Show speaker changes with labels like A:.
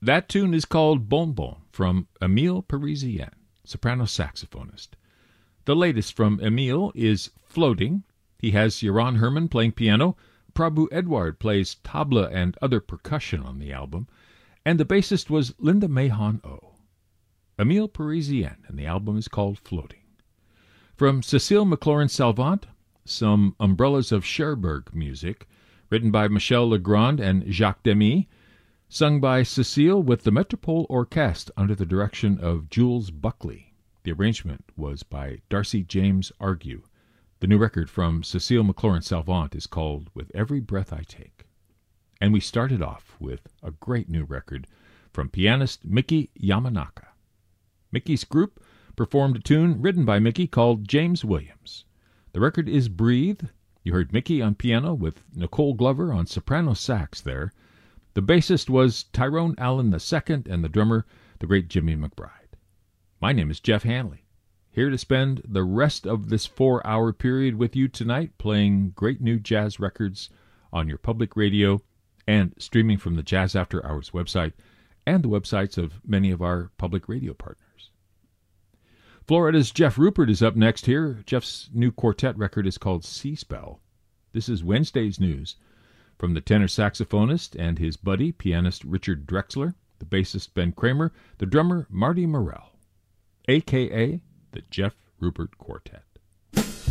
A: That tune is called Bon Bon from Emile Parisien, soprano saxophonist. The latest from Emile is Floating. He has Joran Herman playing piano, Prabhu Edward plays tabla and other percussion on the album, and the bassist was Linda Mahon O. Emile Parisien, and the album is called Floating. From Cécile McLaurin-Salvant, some Umbrellas of Cherbourg music, written by Michel Legrand and Jacques Demy, sung by Cécile with the Metropole Orchestre under the direction of Jules Buckley. The arrangement was by Darcy James Argue. The new record from Cécile McLaurin-Salvant is called With Every Breath I Take. And we started off with a great new record from pianist Miki Yamanaka. Miki's group performed a tune written by Miki called James Williams. The record is Breathe. You heard Miki on piano with Nicole Glover on soprano sax there. The bassist was Tyrone Allen II and the drummer, the great Jimmy McBride. My name is Jeff Hanley. Here to spend the rest of this 4-hour period with you tonight, playing great new jazz records on your public radio and streaming from the Jazz After Hours website and the websites of many of our public radio partners. Florida's Jeff Rupert is up next here. Jeff's new quartet record is called Sea Spell. This is Wednesday's news from the tenor saxophonist and his buddy, pianist Richard Drexler, the bassist Ben Kramer, the drummer Marty Morell, a.k.a. the Jeff Rupert Quartet.